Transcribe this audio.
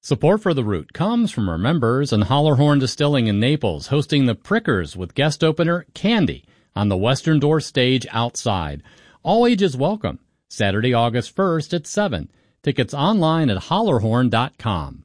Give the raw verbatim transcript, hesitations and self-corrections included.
Support for The Root comes from our members and Hollerhorn Distilling in Naples, hosting the Prickers with guest opener Candy on the Western Door stage outside. All ages welcome. Saturday, August first at seven. Tickets online at hollerhorn dot com.